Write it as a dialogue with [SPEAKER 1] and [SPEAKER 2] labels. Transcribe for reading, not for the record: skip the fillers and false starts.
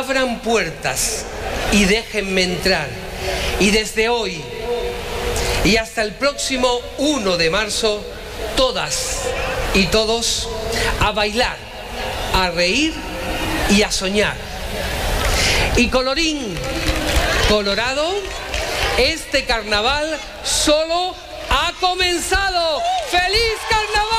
[SPEAKER 1] abran puertas y déjenme entrar. Y desde hoy y hasta el próximo 1 de marzo, todas y todos a bailar, a reír y a soñar. Y colorín colorado, este carnaval solo ha comenzado. ¡Feliz carnaval!